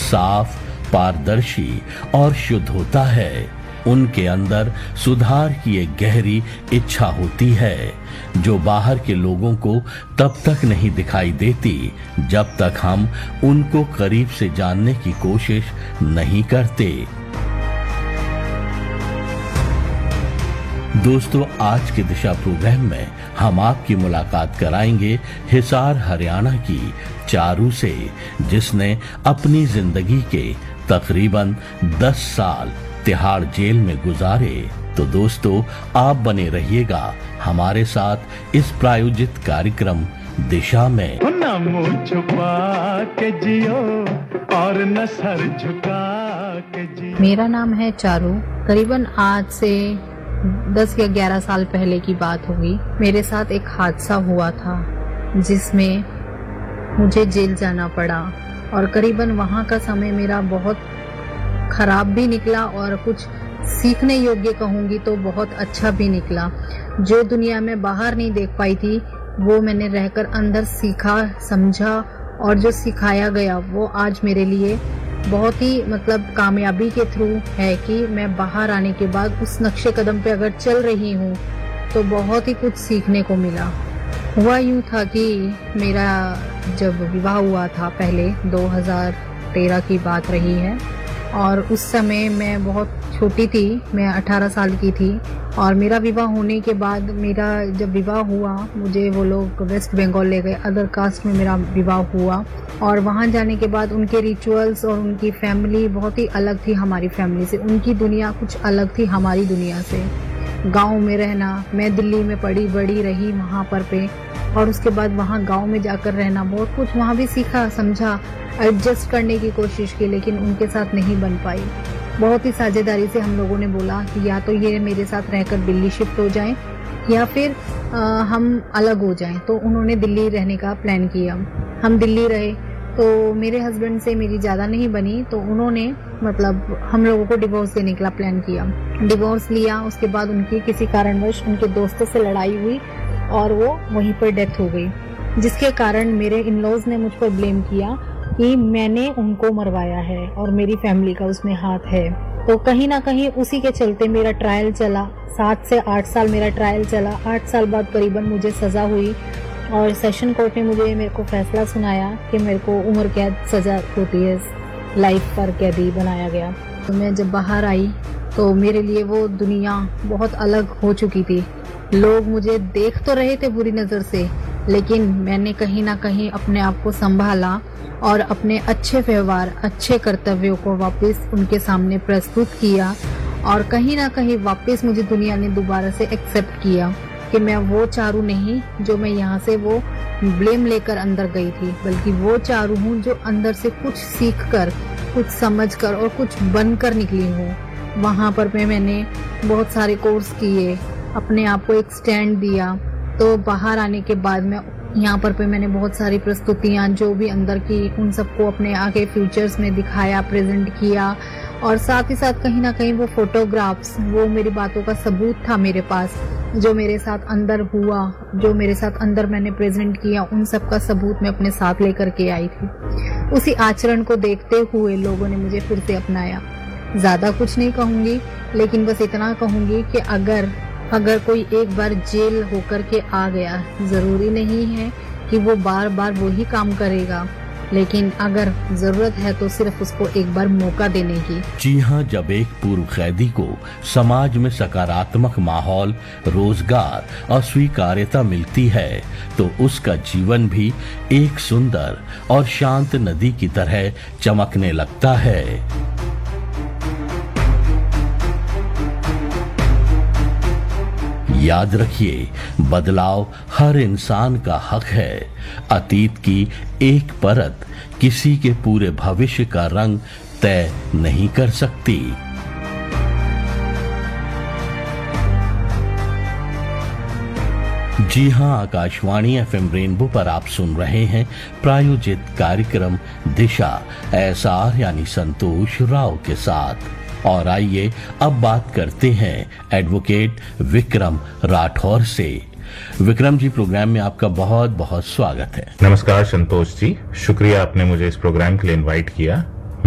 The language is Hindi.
साफ, पारदर्शी और शुद्ध होता है। उनके अंदर सुधार की एक गहरी इच्छा होती है जो बाहर के लोगों को तब तक नहीं दिखाई देती जब तक हम उनको करीब से जानने की कोशिश नहीं करते। दोस्तों, आज के दिशा प्रोग्राम में हम आपकी मुलाकात कराएंगे हिसार हरियाणा की चारू से, जिसने अपनी जिंदगी के तकरीबन 10 साल तिहाड़ जेल में गुजारे। तो दोस्तों, आप बने रहिएगा हमारे साथ इस प्रायोजित कार्यक्रम दिशा में। न मुंह छुपा के जियो और न सर झुका के जियो। मेरा नाम है चारू। करीबन आज से 10 या 11 साल पहले की बात होगी। मेरे साथ एक हादसा हुआ था जिसमें मुझे जेल जाना पड़ा और करीबन वहाँ का समय मेरा बहुत खराब भी निकला और कुछ सीखने योग्य कहूँगी तो बहुत अच्छा भी निकला। जो दुनिया में बाहर नहीं देख पाई थी वो मैंने रहकर अंदर सीखा, समझा और जो सिखाया गया वो आज मेरे लिए बहुत ही कामयाबी के थ्रू है कि मैं बाहर आने के बाद उस नक्शे कदम पे अगर चल रही हूँ तो बहुत ही कुछ सीखने को मिला। हुआ यूँ था कि मेरा जब विवाह हुआ था, पहले 2013 की बात रही है और उस समय मैं बहुत छोटी थी, मैं 18 साल की थी और मेरा विवाह होने के बाद मेरा जब विवाह हुआ मुझे वो लोग वेस्ट बंगाल ले गए। अदर कास्ट में मेरा विवाह हुआ और वहाँ जाने के बाद उनके रिचुअल्स और उनकी फैमिली बहुत ही अलग थी हमारी फैमिली से। उनकी दुनिया कुछ अलग थी हमारी दुनिया से। गांव में रहना, मैं दिल्ली में पड़ी बड़ी रही वहाँ पर पे और उसके बाद वहाँ गांव में जाकर रहना, बहुत कुछ वहाँ भी सीखा, समझा, एडजस्ट करने की कोशिश की, लेकिन उनके साथ नहीं बन पाई। बहुत ही साझेदारी से हम लोगों ने बोला कि या तो ये मेरे साथ रहकर दिल्ली शिफ्ट हो जाएं या फिर हम अलग हो जाएं। तो उन्होंने दिल्ली रहने का प्लान किया। हम दिल्ली रहे तो मेरे हस्बैंड से मेरी ज़्यादा नहीं बनी तो उन्होंने हम लोगों को डिवोर्स देने का प्लान किया। डिवोर्स लिया, उसके बाद उनकी किसी कारणवश उनके दोस्तों से लड़ाई हुई और वो वहीं पर डेथ हो गई, जिसके कारण मेरे इन लॉज ने मुझ पर ब्लेम किया कि मैंने उनको मरवाया है और मेरी फैमिली का उसमें हाथ है। तो कहीं ना कहीं उसी के चलते मेरा ट्रायल चला, 7 से 8 साल मेरा ट्रायल चला। 8 साल बाद करीबन मुझे सजा हुई और सेशन कोर्ट ने मेरे को फैसला सुनाया कि मेरे को उम्र कैद सजा होती है, लाइफ पर कैदी बनाया गया। तो मैं जब बाहर आई तो मेरे लिए वो दुनिया बहुत अलग हो चुकी थी। लोग मुझे देख तो रहे थे बुरी नजर से, लेकिन मैंने कहीं ना कहीं अपने आप को संभाला और अपने अच्छे व्यवहार, अच्छे कर्तव्यों को वापस उनके सामने प्रस्तुत किया और कहीं ना कहीं वापस मुझे दुनिया ने दोबारा से एक्सेप्ट किया कि मैं वो चारू नहीं जो मैं यहाँ से वो ब्लेम लेकर अंदर गई थी, बल्कि वो चारू हूँ जो अंदर से कुछ सीखकर, कुछ समझकर और कुछ बनकर निकली हूँ। वहाँ पर मैंने बहुत सारे कोर्स किए, अपने आप को एक स्टैंड दिया। तो बाहर आने के बाद मैं यहाँ पर मैंने बहुत सारी प्रस्तुतियाँ जो भी अंदर की उन सबको अपने आगे फ्यूचर्स में दिखाया, प्रेजेंट किया और साथ ही साथ कहीं ना कहीं वो फोटोग्राफ्स, वो मेरी बातों का सबूत था मेरे पास, जो मेरे साथ अंदर हुआ, जो मेरे साथ अंदर मैंने प्रेजेंट किया, उन सब का सबूत मैं अपने साथ लेकर के आई थी। उसी आचरण को देखते हुए लोगों ने मुझे फिर से अपनाया। ज्यादा कुछ नहीं कहूंगी, लेकिन बस इतना कहूंगी कि अगर कोई एक बार जेल होकर के आ गया, जरूरी नहीं है कि वो बार बार वही काम करेगा, लेकिन अगर जरूरत है तो सिर्फ उसको एक बार मौका देने की। जी हाँ, जब एक पूर्व कैदी को समाज में सकारात्मक माहौल, रोजगार और स्वीकार्यता मिलती है तो उसका जीवन भी एक सुंदर और शांत नदी की तरह चमकने लगता है। याद रखिए, बदलाव हर इंसान का हक है। अतीत की एक परत किसी के पूरे भविष्य का रंग तय नहीं कर सकती। जी हां, आकाशवाणी एफएम रेनबो पर आप सुन रहे हैं प्रायोजित कार्यक्रम दिशा, एसआर यानी संतोष राव के साथ। और आइए अब बात करते हैं एडवोकेट विक्रम राठौर से। विक्रम जी, प्रोग्राम में आपका बहुत बहुत स्वागत है। नमस्कार संतोष जी, शुक्रिया आपने मुझे इस प्रोग्राम के लिए इनवाइट किया।